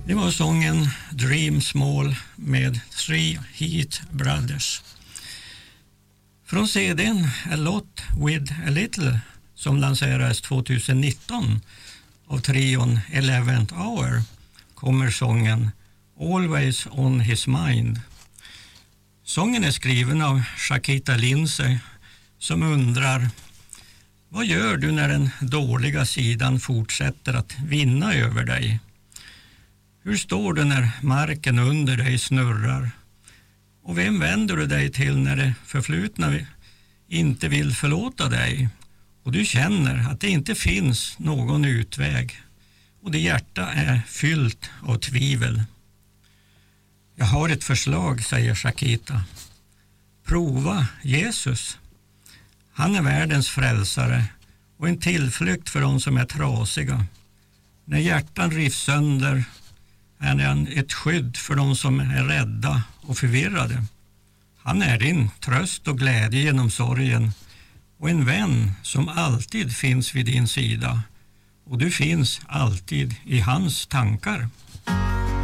Det var sången Dream Small med Three Heat Brothers. Från CD:n A Lot With A Little som lanserades 2019 av trion 11th Hour kommer sången Always On His Mind. Sången är skriven av Shakita Lindsay som undrar: vad gör du när den dåliga sidan fortsätter att vinna över dig? Hur står du när marken under dig snurrar? Och vem vänder du dig till när det förflutna inte vill förlåta dig? Och du känner att det inte finns någon utväg. Och ditt hjärta är fyllt av tvivel. Jag har ett förslag, säger Shakita. Prova Jesus. Han är världens frälsare och en tillflykt för de som är trasiga. När hjärtan rivs sönder är han ett skydd för de som är rädda och förvirrade. Han är din tröst och glädje genom sorgen och en vän som alltid finns vid din sida. Och du finns alltid i hans tankar.